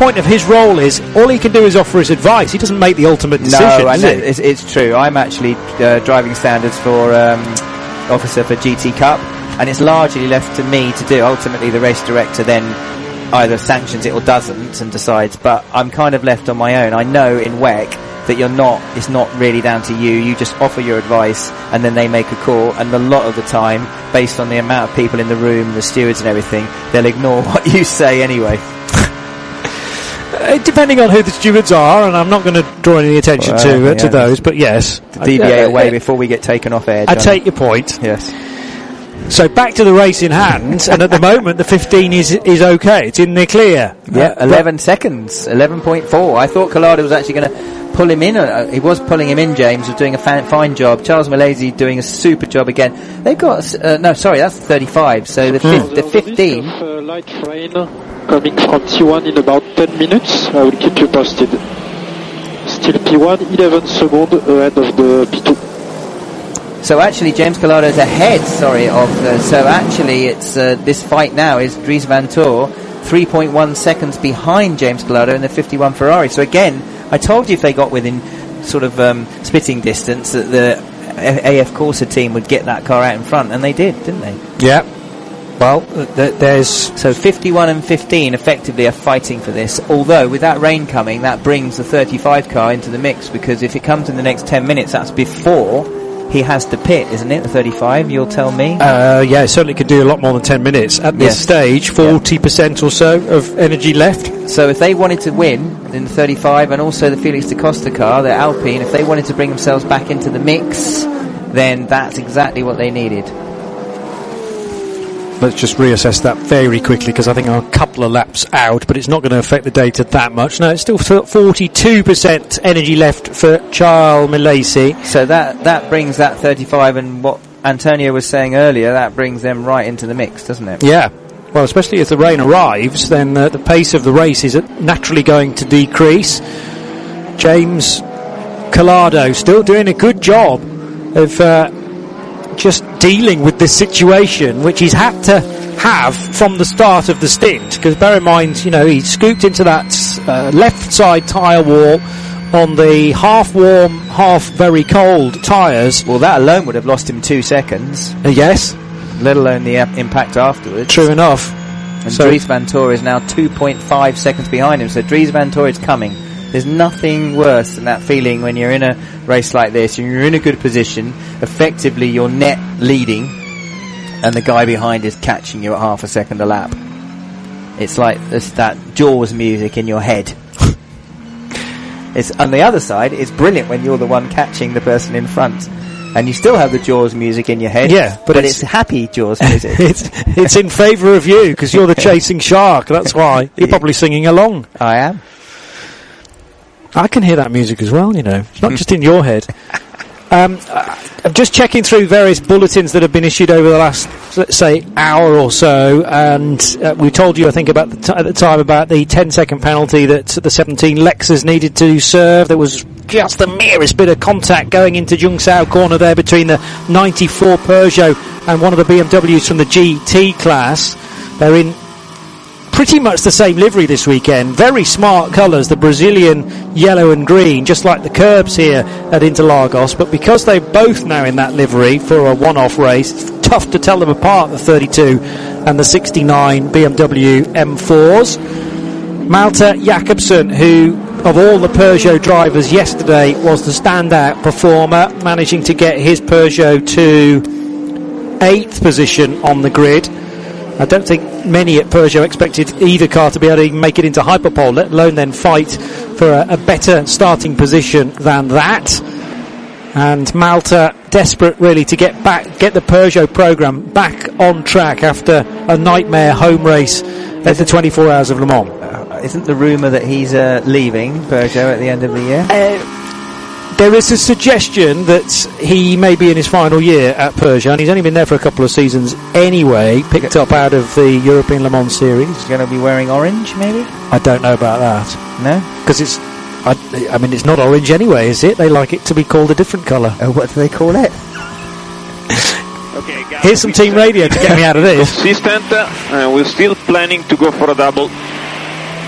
point of his role is all he can do is offer his advice. He doesn't make the ultimate decision. No, it's true. I'm actually driving standards for officer for GT Cup, and it's largely left to me to do. Ultimately, the race director then either sanctions it or doesn't and decides, but I'm kind of left on my own. I know in WEC that it's not really down to you. You just offer your advice and then they make a call, and a lot of the time, based on the amount of people in the room, the stewards and everything, they'll ignore what you say anyway. Depending on who the stewards are, and I'm not going to draw any attention to those, but yes. DBA away before we get taken off air. I take your point. Yes. So back to the race in hand, and at the moment the 15 is okay. It's in the clear. Yeah, 11 seconds, 11.4. I thought Collado was actually going to pull him in. He was pulling him in. James was doing a fine job. Charles Malaysia doing a super job again. They've got that's 35. So the 15. Light rain coming from T1 in about 10 minutes. I will keep you posted. Still P1, 11 seconds ahead of the P2. So actually, James Collado's ahead. So actually, it's this fight now is Dries Vanthoor 3.1 seconds behind James Collado in the 51 Ferrari. So again, I told you if they got within sort of spitting distance that the AF Corsa team would get that car out in front, and they did, didn't they? Yeah. Well, there's... So 51 and 15 effectively are fighting for this, although with that rain coming, that brings the 35 car into the mix, because if it comes in the next 10 minutes, that's before he has to pit, isn't it, the 35, you'll tell me? Yeah, it certainly could do a lot more than 10 minutes. At this stage, 40% or so of energy left. So if they wanted to win in the 35, and also the Felix da Costa car, the Alpine, if they wanted to bring themselves back into the mix, then that's exactly what they needed. Let's just reassess that very quickly, because I think I'm a couple of laps out, but it's not going to affect the data that much. No, it's still 42% energy left for Charles Malaysia. So that brings that 35, and what Antonio was saying earlier, that brings them right into the mix, doesn't it? Yeah. Well, especially if the rain arrives, then the pace of the race is naturally going to decrease. James Collado still doing a good job of just dealing with this situation, which he's had to have from the start of the stint, because bear in mind, he scooped into that left side tyre wall on the half warm, half very cold tyres. Well, that alone would have lost him 2 seconds. Yes. Let alone the impact afterwards. True enough. And so Dries Vanthoor is now 2.5 seconds behind him, so Dries Vanthoor is coming. There's nothing worse than that feeling when you're in a race like this and you're in a good position, effectively you're net leading, and the guy behind is catching you at half a second a lap. It's like that Jaws music in your head. It's on the other side, it's brilliant when you're the one catching the person in front. And you still have the Jaws music in your head. Yeah, but it's happy Jaws music. it's in favour of you, because you're the chasing shark, that's why. You're probably singing along. I am. I can hear that music as well, It's not just in your head. I'm just checking through various bulletins that have been issued over the last, let's say, hour or so, and we told you, I think, at the time about the 10-second penalty that the 17 Lexus needed to serve. There was just the merest bit of contact going into Jung Sao corner there between the 94 Peugeot and one of the BMWs from the GT class. They're in pretty much the same livery this weekend. Very smart colours, the Brazilian yellow and green, just like the curbs here at Interlagos. But because they're both now in that livery for a one-off race, it's tough to tell them apart, the 32 and the 69 BMW M4s. Malte Jakobsen, who of all the Peugeot drivers yesterday was the standout performer, managing to get his Peugeot to 8th position on the grid. I don't think many at Peugeot expected either car to be able to even make it into Hyperpole, let alone then fight for a better starting position than that. And Malta desperate really to get the Peugeot programme back on track after a nightmare home race at the 24 Hours of Le Mans. Isn't the rumour that he's leaving Peugeot at the end of the year? There is a suggestion that he may be in his final year at Peugeot, and he's only been there for a couple of seasons anyway, picked up out of the European Le Mans Series. He's going to be wearing orange, maybe? I don't know about that. No? Because it's not orange anyway, is it? They like it to be called a different colour. Oh, what do they call it? Okay, guys, here's some team radio to get me out of this. Consistent, we're still planning to go for a double.